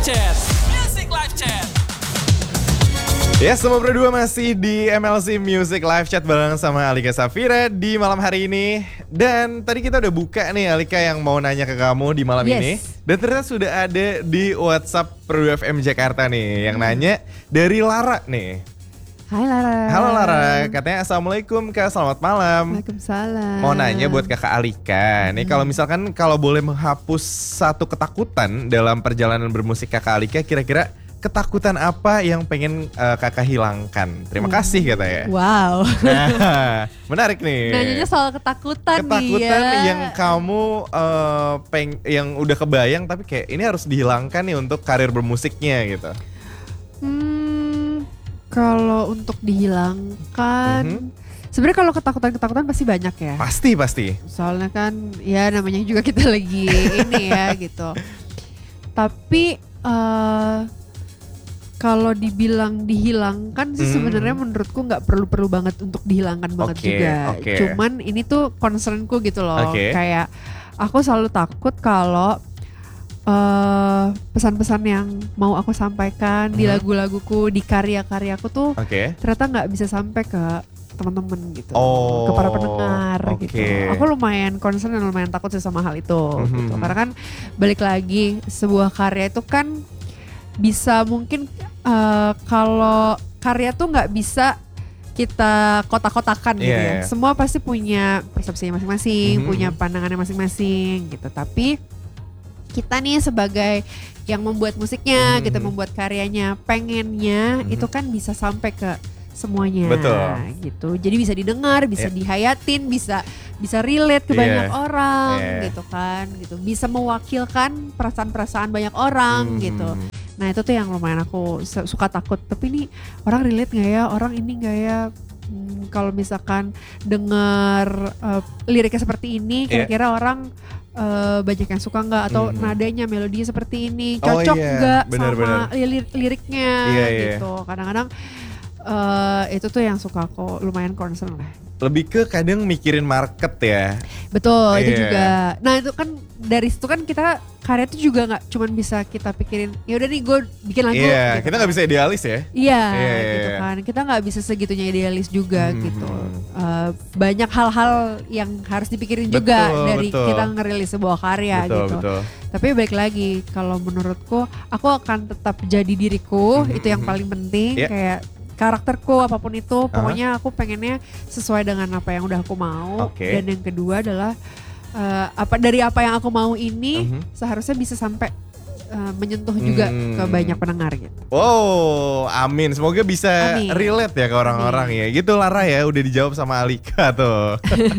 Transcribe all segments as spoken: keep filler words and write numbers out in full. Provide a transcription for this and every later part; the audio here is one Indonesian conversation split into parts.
Chat. Music Live Chat. Ya, semua berdua masih di M L C Music Live Chat bareng sama Alika Safira di malam hari ini. Dan tadi kita udah buka nih Alika yang mau nanya ke kamu di malam Yes. ini. Dan ternyata sudah ada di WhatsApp Pro F M Jakarta nih yang nanya dari Lara nih. Hai Lara. Halo Lara, katanya Assalamualaikum Kak, selamat malam. Waalaikumsalam. Mau nanya buat Kakak Alika, nih kalau misalkan kalau boleh menghapus satu ketakutan dalam perjalanan bermusik Kakak Alika, kira-kira ketakutan apa yang pengen uh, Kakak hilangkan? Terima kasih katanya. Wow. Nah, menarik nih. Nanyanya soal ketakutan, Ketakutan nih ya. yang kamu uh, peng yang udah kebayang tapi kayak ini harus dihilangkan nih untuk karir bermusiknya gitu. Hmm, kalau untuk dihilangkan, Mhm. sebenarnya kalau ketakutan-ketakutan pasti banyak ya. Pasti pasti. Soalnya kan ya namanya juga kita lagi ini ya gitu. Tapi uh, kalau dibilang dihilangkan sih Hmm. sebenarnya menurutku nggak perlu-perlu banget untuk dihilangkan banget Oke, juga. oke. Cuman ini tuh concernku gitu loh. Oke. Kayak aku selalu takut kalau eh, pesan-pesan yang mau aku sampaikan di Mhm. lagu-laguku, di karya-karyaku tuh Oke. ternyata nggak bisa sampai ke teman-teman gitu, Oh, ke para pendengar oke. gitu. Aku lumayan concern dan lumayan takut sih sama hal itu Mhm. gitu. Karena kan balik lagi sebuah karya itu kan bisa mungkin uh, kalau karya tuh nggak bisa kita kotak-kotakan gitu Yeah. ya. Semua pasti punya persepsinya masing-masing, Mhm. punya pandangannya masing-masing gitu. Tapi kita nih sebagai yang membuat musiknya, Mhm. kita membuat karyanya, pengennya Mhm. itu kan bisa sampai ke semuanya. Betul. Gitu. Jadi bisa didengar, bisa Yeah. dihayatin, bisa bisa relate ke Yeah. banyak orang Yeah. gitu kan, gitu. Bisa mewakilkan perasaan-perasaan banyak orang Mhm. gitu. Nah itu tuh yang lumayan aku su- suka takut. Tapi ini orang relate nggak ya? Orang ini nggak ya? Hmm, kalau misalkan dengar uh, liriknya seperti ini, Yeah. kira-kira orang uh, banyak yang suka nggak? Atau Mhm. nadanya, melodinya seperti ini, Oh, cocok iya. nggak Benar, sama benar. li- liriknya Iya, iya. gitu. Kadang-kadang uh, itu tuh yang suka aku lumayan concern lah. Lebih ke kadang mikirin market ya. Betul, itu Iya. juga. Nah itu kan dari situ kan kita karya itu juga nggak cuman bisa kita pikirin. Ya udah nih gue bikin lagu. Iya, gitu kita kan. nggak bisa idealis ya. Iya, Iya, gitu iya. kan. Kita nggak bisa segitunya idealis juga Hmm. gitu. Uh, banyak hal-hal yang harus dipikirin juga Betul, dari betul. kita ngerilis sebuah karya betul, gitu. betul. Tapi balik lagi, kalau menurutku, aku akan tetap jadi diriku. Mhm, Itu yang mhm. paling penting. Iya. Kayak karakterku apapun itu, pokoknya aku pengennya sesuai dengan apa yang udah aku mau. Oke. Dan yang kedua adalah uh, apa dari apa yang aku mau ini Mhm. seharusnya bisa sampai uh, menyentuh juga Hmm. ke banyak pendengar gitu. Wow, amin. Semoga bisa Amin. relate ya ke orang-orang ya. Gitu Lara ya, udah dijawab sama Alika tuh.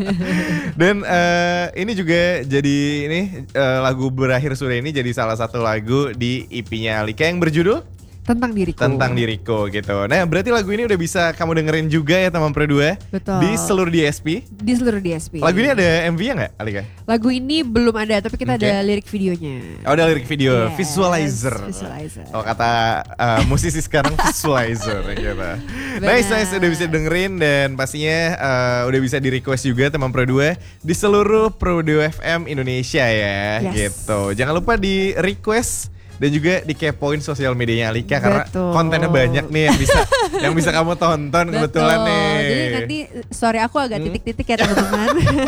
Dan eh, ini juga jadi ini eh, lagu Berakhir Sudah ini jadi salah satu lagu di E P-nya Alika yang berjudul Tentang diriku. Tentang Diriku gitu. Nah, berarti lagu ini udah bisa kamu dengerin juga ya teman Pro dua Betul. di seluruh D S P. Di seluruh D S P. Lagu ini ada M V-nya nggak, Alika? Lagu ini belum ada, tapi kita Oke. ada lirik videonya. Oh, ada lirik video, Yes, visualizer. Visualizer. Oh, kata uh, musisi sekarang visualizer gitu. Nice, nice, udah bisa dengerin dan pastinya uh, udah bisa di request juga teman Pro dua di seluruh Pro dua F M Indonesia ya, Yes. gitu. Jangan lupa di request dan juga dikepoin sosial medianya Alika karena Betul. kontennya banyak nih yang bisa yang bisa kamu tonton kebetulan Betul. nih. Jadi nanti story aku agak Hmm. titik-titik ya teman-teman.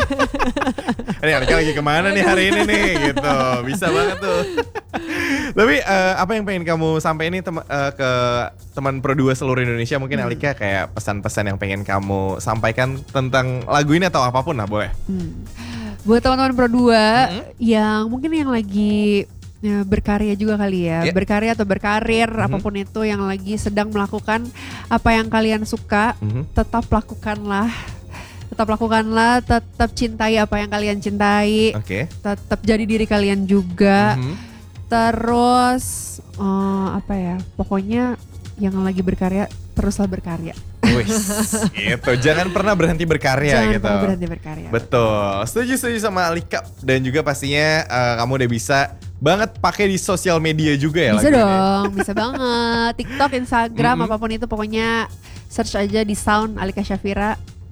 Ini Alika lagi kemana nih hari ini nih gitu. Bisa banget tuh. Tapi eh, apa yang pengen kamu sampaikan nih tem- eh, ke teman Pro dua seluruh Indonesia, mungkin Hmm. Alika kayak pesan-pesan yang pengen kamu sampaikan tentang lagu ini atau apapun lah boleh. Hmm. Buat teman-teman Pro dua Mhm. yang mungkin yang lagi ya, berkarya juga kali ya, Ya. berkarya atau berkarir Mhm. apapun itu yang lagi sedang melakukan apa yang kalian suka, Mhm. tetap lakukanlah. Tetap lakukanlah, tetap cintai apa yang kalian cintai, Oke. tetap jadi diri kalian juga. Mhm. Terus eh, apa ya? Pokoknya yang lagi berkarya teruslah berkarya. Wih, gitu. Jangan pernah berhenti berkarya Jangan gitu. pernah berhenti berkarya. Betul, setuju setuju sama Alika dan juga pastinya eh, kamu udah bisa banget pakai di sosial media juga ya Bisa lagu ini. dong, bisa banget. TikTok, Instagram, Mm-mm. apapun itu pokoknya search aja di Sound Alika Syafira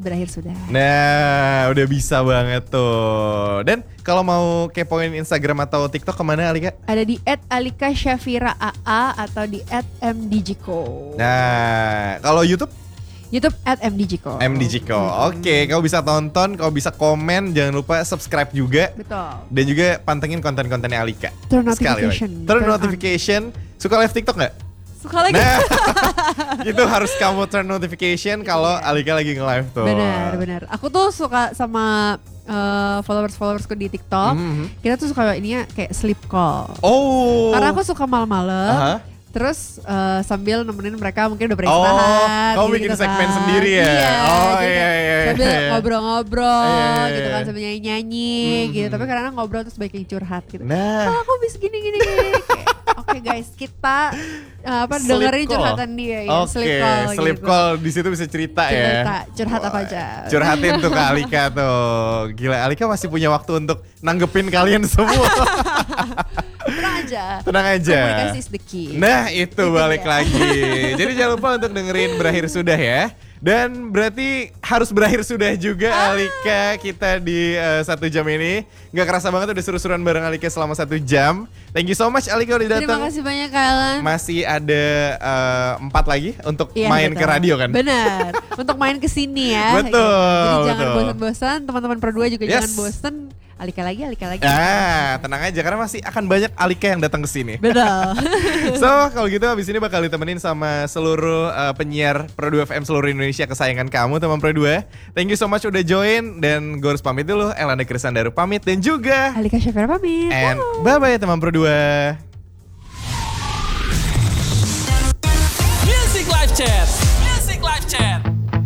berakhir sudah. Nah, udah bisa banget tuh. Dan kalau mau kepoin Instagram atau TikTok kemana Alika? Ada di et alika syafira a a atau di et m d j ko. Nah, kalau YouTube? YouTube at m d j ko. M D J ko. Oke, kau bisa tonton, kau bisa komen, jangan lupa subscribe juga. Betul. Dan juga pantengin konten-kontennya Alika. Turn Sekali lagi. notification. Turn Turn notification. Suka live TikTok nggak? Suka lagi. Nah, itu harus kamu turn notification kalau Alika lagi nge-live tuh. Benar, benar. Aku tuh suka sama uh, followers-followersku di TikTok. Mhm. Kita tuh suka ininya kayak sleep call. Oh. Karena aku suka malam-malam. Aha. Terus uh, sambil nemenin mereka mungkin udah Oh, beristirahat. kamu gitu bikin kan. segmen sendiri ya? Iya, Oh, jadi iya, iya, sambil iya. ngobrol-ngobrol Iya, iya, gitu kan, iya. sambil nyanyi-nyanyi Mhm. gitu. Tapi kadang ngobrol terus banyak yang curhat gitu. Nah. Oh, aku bisa gini gini gini. Kayak, Oke guys, kita uh, apa Sleep dengerin call. curhatan dia ya, Oke, sleep call sleep gitu. call di situ bisa cerita, Cerita, ya. curhat apa Wah, aja. Curhatin tuh ke Alika tuh. Gila, Alika masih punya waktu untuk nanggepin kalian semua. Tenang aja. Tenang aja. Komunikasi is the key. Nah, itu Itu balik dia. lagi. Jadi jangan lupa untuk dengerin Berakhir Sudah ya. Dan berarti harus berakhir sudah juga Alika kita di uh, satu jam ini. Gak kerasa banget udah seru-seruan bareng Alika selama satu jam. Thank you so much Alika udah datang. Terima kasih banyak Kalian. Masih ada uh, empat lagi untuk Iya, main betul. ke radio kan? Benar. Untuk main ke sini ya. Betul, Jadi jangan betul. bosan-bosan, teman-teman berdua juga Yes. jangan bosan. Alika lagi, Alika lagi. Ah, tenang aja karena masih akan banyak Alika yang datang ke sini. Betul. So, kalau gitu habis ini bakal ditemenin sama seluruh uh, penyiar Pro dua F M seluruh Indonesia kesayangan kamu teman Pro dua. Thank you so much udah join dan gue harus pamit dulu. Elanda Krisandaru pamit dan juga Alika Syafira pamit. and Wow. bye bye teman Pro dua. Music Live Chat.